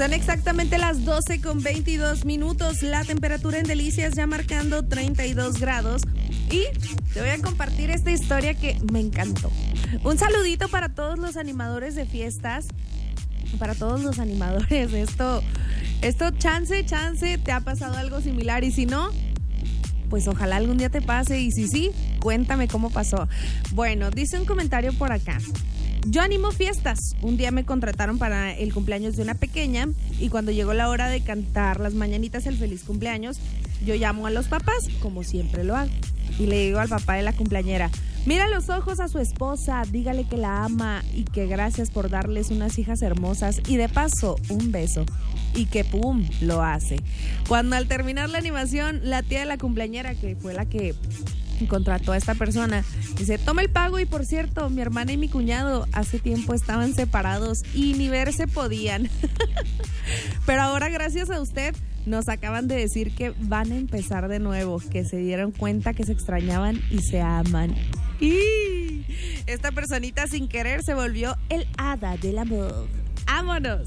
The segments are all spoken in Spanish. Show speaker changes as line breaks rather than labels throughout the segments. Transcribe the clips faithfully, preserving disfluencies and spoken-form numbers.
Son exactamente las doce con veintidós minutos. La temperatura en Delicias ya marcando treinta y dos grados. Y te voy a compartir esta historia que me encantó. Un saludito para todos los animadores de fiestas. Para todos los animadores. Esto, esto chance, chance, te ha pasado algo similar. Y si no, pues ojalá algún día te pase. Y si sí, cuéntame cómo pasó. Bueno, dice un comentario por acá. Yo animo fiestas. Un día me contrataron para el cumpleaños de una pequeña y cuando llegó la hora de cantar las mañanitas el feliz cumpleaños, yo llamo a los papás, como siempre lo hago, y le digo al papá de la cumpleañera, mira los ojos a su esposa, dígale que la ama y que gracias por darles unas hijas hermosas y de paso un beso. Y que pum, lo hace. Cuando al terminar la animación, la tía de la cumpleañera, que fue la que contrató a esta persona, dice, toma el pago y por cierto, mi hermana y mi cuñado hace tiempo estaban separados y ni verse podían. Pero ahora gracias a usted nos acaban de decir que van a empezar de nuevo, que se dieron cuenta que se extrañaban y se aman. Y esta personita sin querer se volvió el hada del amor. ¡Vámonos!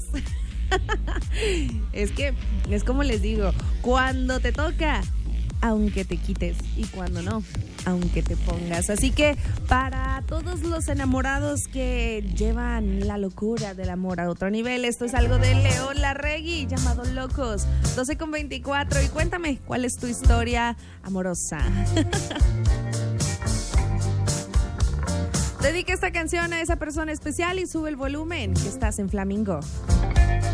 Es que, es como les digo, cuando te toca, aunque te quites, y cuando no, aunque te pongas. Así que para todos los enamorados que llevan la locura del amor a otro nivel, esto es algo de León Larregui llamado Locos. Doce con veinticuatro y cuéntame cuál es tu historia amorosa. Dedica esta canción a esa persona especial y sube el volumen, que estás en Flamingo.